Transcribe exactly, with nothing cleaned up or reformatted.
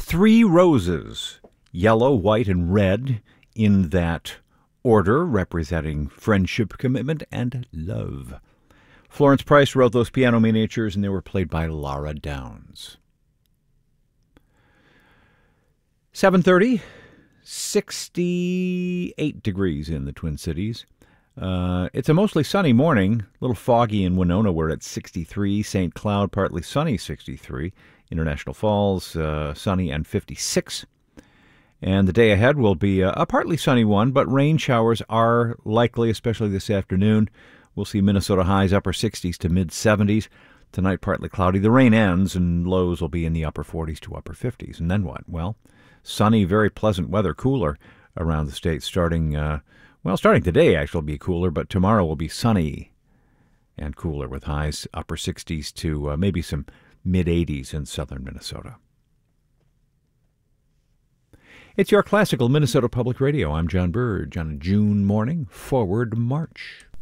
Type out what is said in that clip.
three roses, yellow, white, and red, in that order, representing friendship, commitment, and love. Florence Price wrote those piano miniatures, and they were played by Laura Downs. seven thirty, sixty-eight degrees in the Twin Cities. Uh, it's a mostly sunny morning, a little foggy in Winona. We're at sixty-three. Saint Cloud, partly sunny, sixty-three. International Falls, uh, sunny and fifty-six. And the day ahead will be a, a partly sunny one, but rain showers are likely, especially this afternoon. We'll see Minnesota highs upper sixties to mid seventies. Tonight, partly cloudy. The rain ends, and lows will be in the upper forties to upper fifties. And then what? Well, sunny, very pleasant weather, cooler around the state starting... Uh, Well, starting today, actually, will be cooler, but tomorrow will be sunny and cooler with highs upper sixties to uh, maybe some mid-eighties in southern Minnesota. It's your classical Minnesota Public Radio. I'm John Burge on a June morning, Forward March.